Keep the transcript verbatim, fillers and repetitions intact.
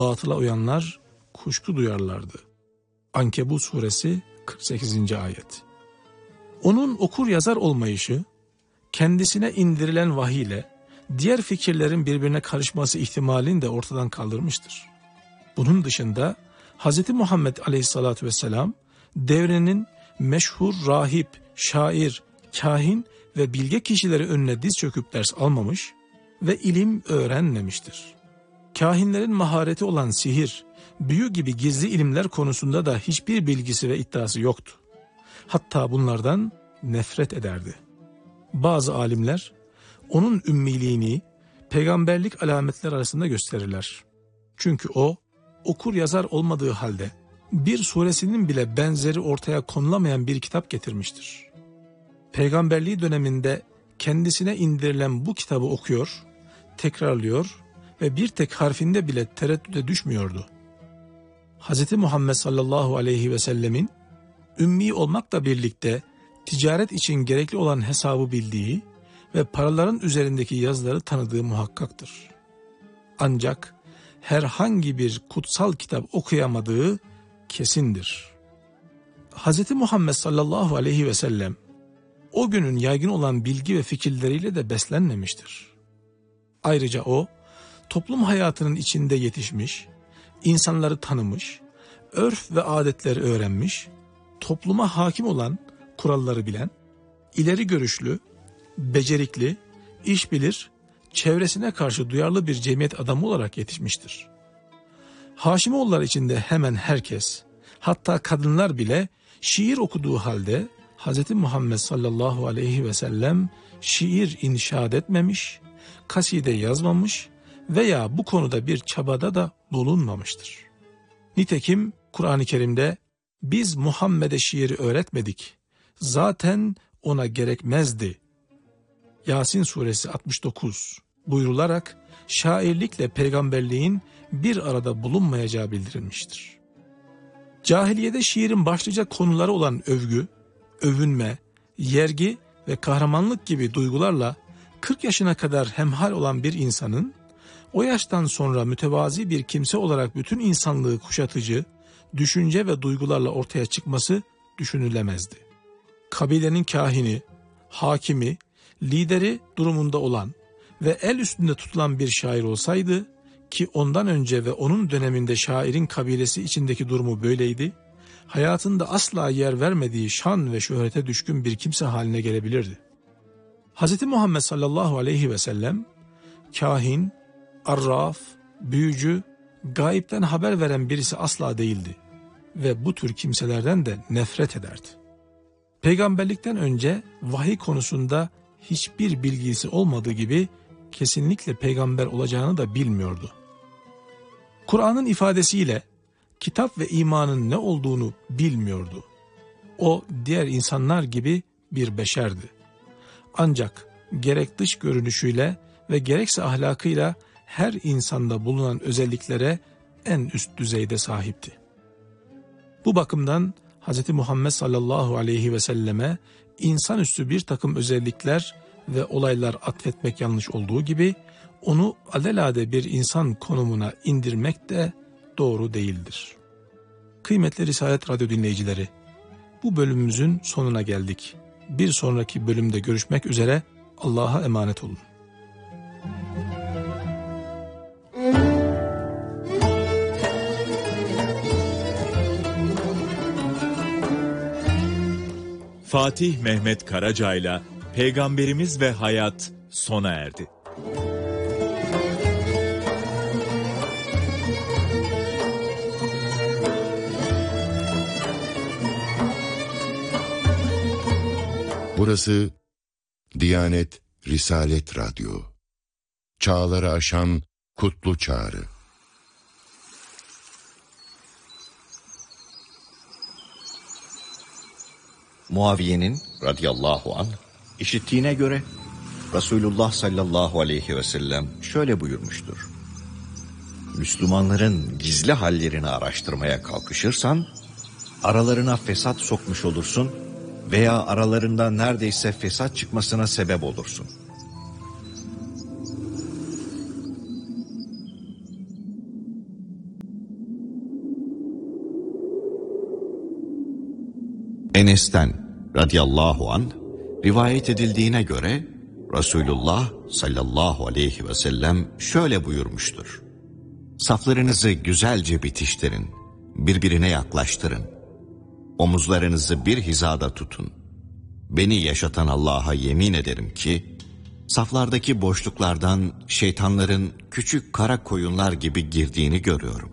batıla uyanlar kuşku duyarlardı. Ankebut suresi kırk sekizinci ayet. Onun okur yazar olmayışı, kendisine indirilen vahiy ile diğer fikirlerin birbirine karışması ihtimalini de ortadan kaldırmıştır. Bunun dışında Hz. Muhammed Aleyhisselatü Vesselam devrenin meşhur rahip, şair, kahin ve bilge kişileri önüne diz çöküp ders almamış ve ilim öğrenmemiştir. Kahinlerin mahareti olan sihir, büyü gibi gizli ilimler konusunda da hiçbir bilgisi ve iddiası yoktu. Hatta bunlardan nefret ederdi. Bazı alimler onun ümmiliğini peygamberlik alametler arasında gösterirler. Çünkü o okur yazar olmadığı halde bir suresinin bile benzeri ortaya konulamayan bir kitap getirmiştir. Peygamberliği döneminde kendisine indirilen bu kitabı okuyor, tekrarlıyor ve bir tek harfinde bile tereddüte düşmüyordu. Hz. Muhammed sallallahu aleyhi ve sellemin ümmi olmakla birlikte ticaret için gerekli olan hesabı bildiği ve paraların üzerindeki yazıları tanıdığı muhakkaktır. Ancak herhangi bir kutsal kitap okuyamadığı kesindir. Hz. Muhammed sallallahu aleyhi ve sellem o günün yaygın olan bilgi ve fikirleriyle de beslenmemiştir. Ayrıca o, toplum hayatının içinde yetişmiş, insanları tanımış, örf ve adetleri öğrenmiş, topluma hakim olan kuralları bilen, ileri görüşlü, becerikli, iş bilir, çevresine karşı duyarlı bir cemiyet adamı olarak yetişmiştir. Haşimoğullar içinde hemen herkes, hatta kadınlar bile şiir okuduğu halde Hz. Muhammed sallallahu aleyhi ve sellem şiir inşaat etmemiş, kaside yazmamış veya bu konuda bir çabada da bulunmamıştır. Nitekim Kur'an-ı Kerim'de biz Muhammed'e şiiri öğretmedik, zaten ona gerekmezdi. Yasin suresi altmış dokuz buyrularak şairlikle peygamberliğin bir arada bulunmayacağı bildirilmiştir. Cahiliyede şiirin başlıca konuları olan övgü, övünme, yergi ve kahramanlık gibi duygularla kırk yaşına kadar hemhal olan bir insanın o yaştan sonra mütevazi bir kimse olarak bütün insanlığı kuşatıcı düşünce ve duygularla ortaya çıkması düşünülemezdi. Kabilenin kahini, hakimi, lideri durumunda olan ve el üstünde tutulan bir şair olsaydı ki ondan önce ve onun döneminde şairin kabilesi içindeki durumu böyleydi, hayatında asla yer vermediği şan ve şöhrete düşkün bir kimse haline gelebilirdi. Hz. Muhammed sallallahu aleyhi ve sellem, kahin, arraf, büyücü, gayipten haber veren birisi asla değildi ve bu tür kimselerden de nefret ederdi. Peygamberlikten önce vahiy konusunda hiçbir bilgisi olmadığı gibi kesinlikle peygamber olacağını da bilmiyordu. Kur'an'ın ifadesiyle kitap ve imanın ne olduğunu bilmiyordu. O diğer insanlar gibi bir beşerdi. Ancak gerek dış görünüşüyle ve gerekse ahlakıyla her insanda bulunan özelliklere en üst düzeyde sahipti. Bu bakımdan Hz. Muhammed sallallahu aleyhi ve selleme insanüstü bir takım özellikler ve olaylar atfetmek yanlış olduğu gibi onu alelade bir insan konumuna indirmek de doğru değildir. Kıymetli Risalet Radyo dinleyicileri, bu bölümümüzün sonuna geldik. Bir sonraki bölümde görüşmek üzere, Allah'a emanet olun. Fatih Mehmet Karaca'yla Peygamberimiz ve Hayat sona erdi. Burası Diyanet Risalet Radyo. Çağları aşan kutlu çağrı. Muaviye'nin radıyallahu anh işittiğine göre Resulullah sallallahu aleyhi ve sellem şöyle buyurmuştur. Müslümanların gizli hallerini araştırmaya kalkışırsan aralarına fesat sokmuş olursun veya aralarında neredeyse fesat çıkmasına sebep olursun. Enes'ten radıyallahu anh rivayet edildiğine göre Resulullah sallallahu aleyhi ve sellem şöyle buyurmuştur. Saflarınızı güzelce bitiştirin, birbirine yaklaştırın. Omuzlarınızı bir hizada tutun. Beni yaşatan Allah'a yemin ederim ki, saflardaki boşluklardan şeytanların küçük kara koyunlar gibi girdiğini görüyorum.